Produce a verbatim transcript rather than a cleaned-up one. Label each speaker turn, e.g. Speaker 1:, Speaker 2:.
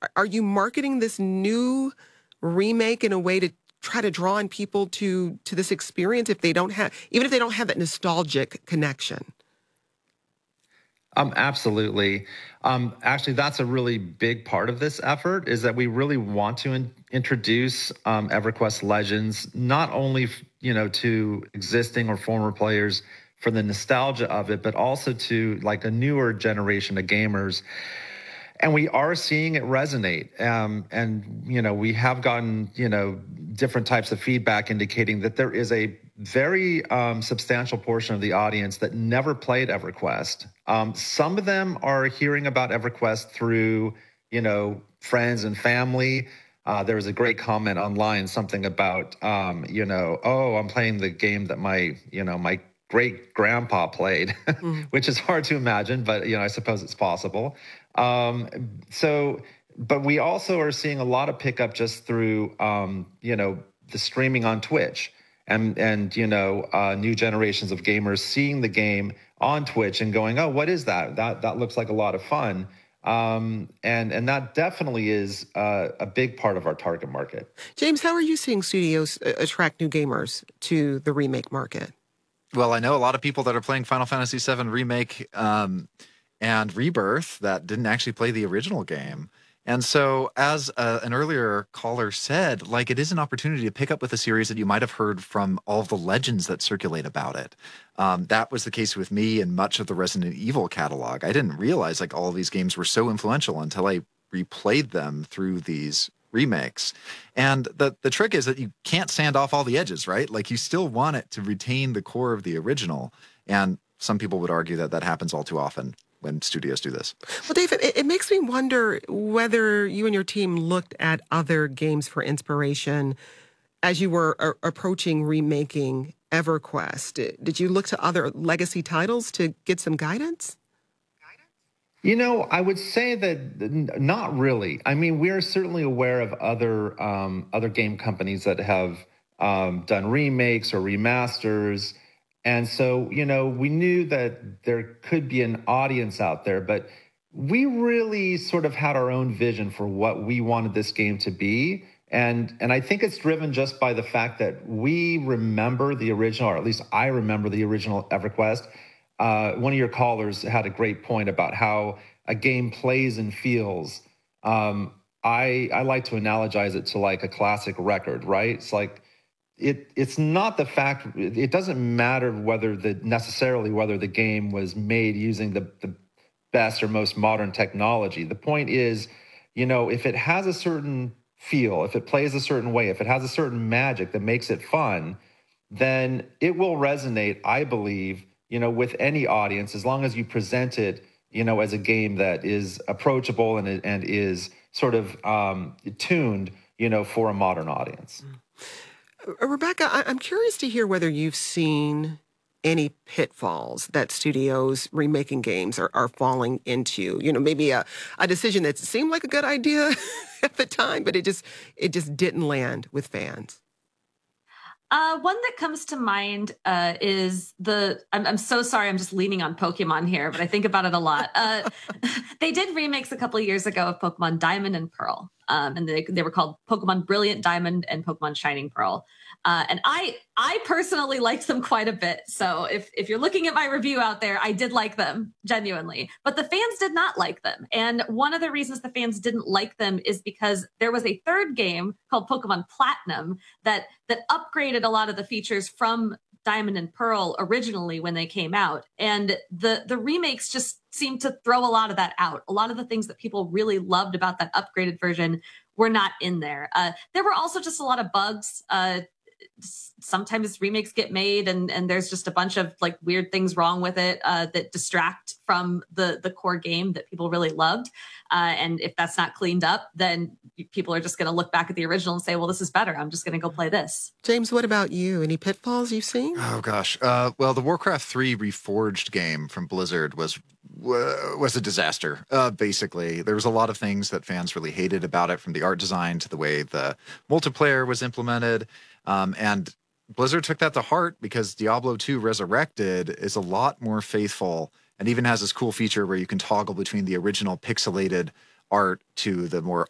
Speaker 1: are you marketing this new remake in a way to try to draw in people to to this experience if they don't have, even if they don't have that nostalgic connection?
Speaker 2: Um, absolutely. Um, actually, that's a really big part of this effort, is that we really want to in- introduce um, EverQuest Legends not only, you know, to existing or former players for the nostalgia of it, but also to like a newer generation of gamers. And we are seeing it resonate. Um, and, you know, we have gotten, you know, different types of feedback indicating that there is a very um, substantial portion of the audience that never played EverQuest. Um, some of them are hearing about EverQuest through, you know, friends and family. Uh, there was a great comment online, something about, um, you know, oh, I'm playing the game that my, you know, my great grandpa played, mm. which is hard to imagine, but, you know, I suppose it's possible. Um, so, but we also are seeing a lot of pickup just through, um, you know, the streaming on Twitch and, and, you know, uh, new generations of gamers seeing the game on Twitch and going, oh, what is that? That, that looks like a lot of fun. Um, and, and that definitely is uh, a big part of our target market.
Speaker 1: James, how are you seeing studios attract new gamers to the remake market?
Speaker 3: Well, I know a lot of people that are playing Final Fantasy seven Remake um, and Rebirth that didn't actually play the original game. And so, as uh, an earlier caller said, like, it is an opportunity to pick up with a series that you might have heard from all of the legends that circulate about it. Um, that was the case with me and much of the Resident Evil catalog. I didn't realize, like, all of these games were so influential until I replayed them through these remakes. And the the trick is that you can't sand off all the edges, right? Like, you still want it to retain the core of the original. And some people would argue that that happens all too often when studios do this.
Speaker 1: Well, David, it, it makes me wonder whether you and your team looked at other games for inspiration as you were a- approaching remaking EverQuest. Did you look to other legacy titles to get some guidance?
Speaker 2: You know, I would say that not really. I mean, we are certainly aware of other um, other game companies that have um, done remakes or remasters. And so, you know, we knew that there could be an audience out there, but we really sort of had our own vision for what we wanted this game to be. And and I think it's driven just by the fact that we remember the original, or at least I remember the original EverQuest. Uh, one of your callers had a great point about how a game plays and feels. Um, I I like to analogize it to like a classic record, right? It's like it it's not the fact. It doesn't matter whether the necessarily whether the game was made using the the best or most modern technology. The point is, you know, if it has a certain feel, if it plays a certain way, if it has a certain magic that makes it fun, then it will resonate, I believe, you know, with any audience, as long as you present it, you know, as a game that is approachable and and is sort of um, tuned, you know, for a modern audience.
Speaker 1: Rebecca, I'm curious to hear whether you've seen any pitfalls that studios remaking games are, are falling into. You know, maybe a, a decision that seemed like a good idea at the time, but it just it just didn't land with fans.
Speaker 4: Uh, one that comes to mind uh, is the, I'm, I'm so sorry, I'm just leaning on Pokemon here, but I think about it a lot. Uh, they did remakes a couple of years ago of Pokemon Diamond and Pearl, um, and they, they were called Pokemon Brilliant Diamond and Pokemon Shining Pearl. Uh, and I I personally liked them quite a bit. So if, if you're looking at my review out there, I did like them, genuinely. But the fans did not like them. And one of the reasons the fans didn't like them is because there was a third game called Pokemon Platinum that that upgraded a lot of the features from Diamond and Pearl originally when they came out. And the, the remakes just seemed to throw a lot of that out. A lot of the things that people really loved about that upgraded version were not in there. Uh, there were also just a lot of bugs. Uh, sometimes remakes get made and, and there's just a bunch of like weird things wrong with it uh, that distract from the, the core game that people really loved. Uh, and if that's not cleaned up, then people are just going to look back at the original and say, well, this is better. I'm just going to go play this.
Speaker 1: James, what about you? Any pitfalls you've seen?
Speaker 3: Oh, gosh. Uh, well, the Warcraft three Reforged game from Blizzard was was a disaster, uh, basically. There was a lot of things that fans really hated about it, from the art design to the way the multiplayer was implemented. Um, and Blizzard took that to heart, because Diablo two Resurrected is a lot more faithful and even has this cool feature where you can toggle between the original pixelated art to the more